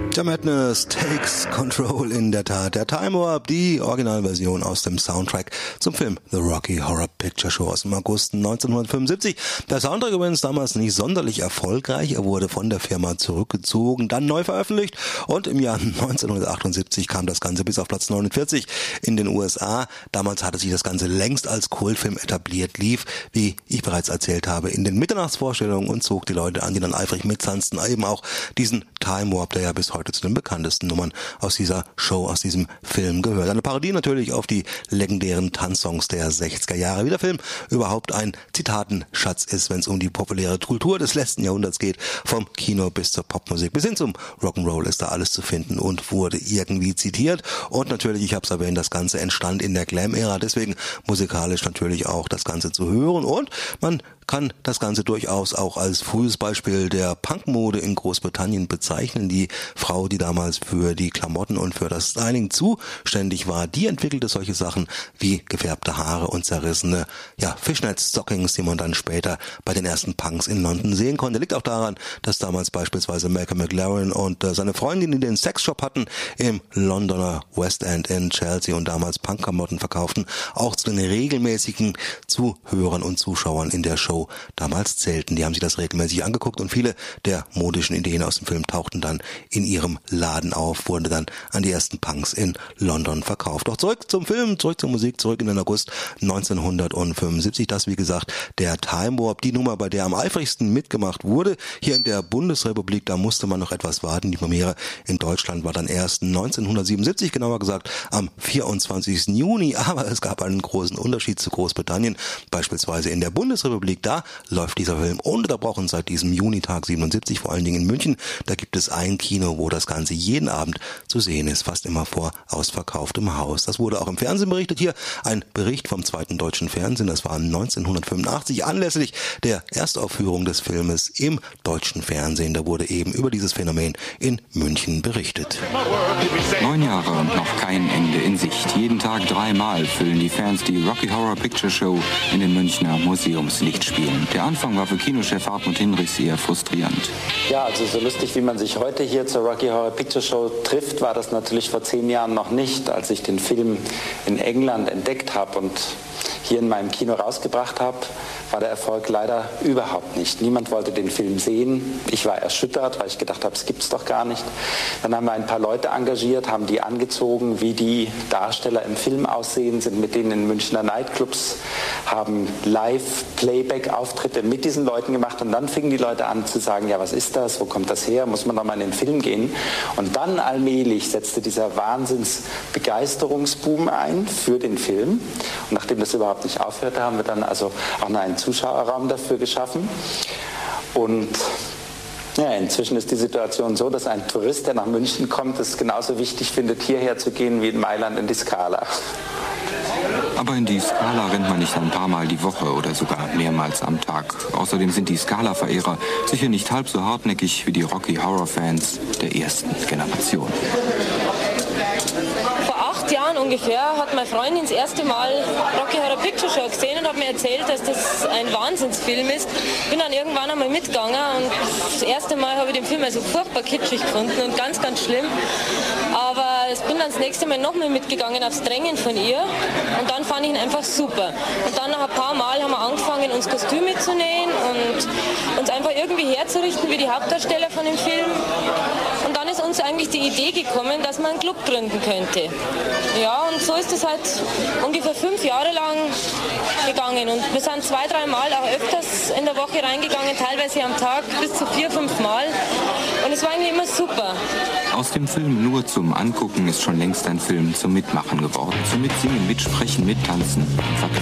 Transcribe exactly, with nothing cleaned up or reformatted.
The Madness Takes Control, in der Tat. Der Time Warp, die Originalversion aus dem Soundtrack zum Film The Rocky Horror Picture Show aus dem August neunzehnhundertfünfundsiebzig. Der Soundtrack übrigens damals nicht sonderlich erfolgreich. Er wurde von der Firma zurückgezogen, dann neu veröffentlicht und im Jahr neunzehnhundertachtundsiebzig kam das Ganze bis auf Platz neunundvierzig in den U S A. Damals hatte sich das Ganze längst als Kultfilm etabliert, lief, wie ich bereits erzählt habe, in den Mitternachtsvorstellungen und zog die Leute an, die dann eifrig mittanzten. Eben auch diesen Time Warp, der ja bis heute zu den bekanntesten Nummern aus dieser Show, aus diesem Film gehört. Eine Parodie natürlich auf die legendären Tanzsongs der sechziger Jahre. Wie der Film überhaupt ein Zitatenschatz ist, wenn es um die populäre Kultur des letzten Jahrhunderts geht, vom Kino bis zur Popmusik bis hin zum Rock'n'Roll ist da alles zu finden und wurde irgendwie zitiert. Und natürlich, ich habe es erwähnt, das Ganze entstand in der Glam-Ära, deswegen musikalisch natürlich auch das Ganze zu hören, und man kann das Ganze durchaus auch als frühes Beispiel der Punkmode in Großbritannien bezeichnen. Die Frau, die damals für die Klamotten und für das Styling zuständig war, die entwickelte solche Sachen wie gefärbte Haare und zerrissene, ja, Fishnet-Stockings, die man dann später bei den ersten Punks in London sehen konnte. Liegt auch daran, dass damals beispielsweise Malcolm McLaren und äh, seine Freundin, die den Sexshop hatten im Londoner West End in Chelsea und damals Punkklamotten verkauften, auch zu den regelmäßigen Zuhörern und Zuschauern in der Show damals zählten. Die haben sich das regelmäßig angeguckt und viele der modischen Ideen aus dem Film tauchten dann in ihrem Laden auf, wurden dann an die ersten Punks in London verkauft. Doch zurück zum Film, zurück zur Musik, zurück in den August neunzehnhundertfünfundsiebzig. Das, wie gesagt, der Time Warp, die Nummer, bei der am eifrigsten mitgemacht wurde. Hier in der Bundesrepublik, da musste man noch etwas warten. Die Premiere in Deutschland war dann erst neunzehnhundertsiebenundsiebzig, genauer gesagt am vierundzwanzigsten Juni. Aber es gab einen großen Unterschied zu Großbritannien. Beispielsweise in der Bundesrepublik, da läuft dieser Film ununterbrochen seit diesem Junitag siebenundsiebzig, vor allen Dingen in München. Da gibt es ein Kino, wo das Ganze jeden Abend zu sehen ist, fast immer vor ausverkauftem Haus. Das wurde auch im Fernsehen berichtet. Hier ein Bericht vom zweiten deutschen Fernsehen. Das war neunzehnhundertfünfundachtzig anlässlich der Erstaufführung des Filmes im deutschen Fernsehen. Da wurde eben über dieses Phänomen in München berichtet. Neun Jahre und noch kein Ende in Sicht. Jeden Tag dreimal füllen die Fans die Rocky Horror Picture Show in den Münchner Museumslichtspielen. Der Anfang war für Kinochef Hartmut Hinrichs eher frustrierend. Ja, also so lustig, wie man sich heute hier zur Rocky Horror Picture Show trifft, war das natürlich vor zehn Jahren noch nicht, als ich den Film in England entdeckt habe und hier in meinem Kino rausgebracht habe, war der Erfolg leider überhaupt nicht. Niemand wollte den Film sehen. Ich war erschüttert, weil ich gedacht habe, es gibt es doch gar nicht. Dann haben wir ein paar Leute engagiert, haben die angezogen, wie die Darsteller im Film aussehen, sind mit denen in Münchner Nightclubs, haben Live-Playback-Auftritte mit diesen Leuten gemacht, und dann fingen die Leute an zu sagen, ja, was ist das, wo kommt das her, muss man doch mal in den Film gehen. Und dann allmählich setzte dieser Wahnsinns-Begeisterungsboom ein für den Film. Und nachdem das überhaupt nicht aufhörte, haben wir dann also auch noch einen Zuschauerraum dafür geschaffen. Und ja, inzwischen ist die Situation so, dass ein Tourist, der nach München kommt, es genauso wichtig findet, hierher zu gehen wie in Mailand in die Scala. Aber in die Scala rennt man nicht ein paar Mal die Woche oder sogar mehrmals am Tag. Außerdem sind die Scala-Verehrer sicher nicht halb so hartnäckig wie die Rocky-Horror-Fans der ersten Generation. Jahren ungefähr hat meine Freundin das erste Mal Rocky Horror Picture Show gesehen und hat mir erzählt, dass das ein Wahnsinnsfilm ist. Bin dann irgendwann einmal mitgegangen und das erste Mal habe ich den Film also furchtbar kitschig gefunden und ganz, ganz schlimm. Aber ich bin dann das nächste Mal nochmal mitgegangen aufs Drängen von ihr und dann fand ich ihn einfach super. Und dann nach ein paar Mal haben wir angefangen, uns Kostüme zu nähen und uns einfach irgendwie herzurichten wie die Hauptdarsteller von dem Film. Und dann ist uns eigentlich die Idee gekommen, dass man einen Club gründen könnte. Ja, und so ist es halt ungefähr fünf Jahre lang gegangen. Und wir sind zwei, drei Mal auch öfters in der Woche reingegangen, teilweise am Tag bis zu vier, fünf Mal. Und es war eigentlich immer super. Aus dem Film nur zum Angucken ist schon längst ein Film zum Mitmachen geworden. Zum Mitsingen, Mitsprechen, Mittanzen.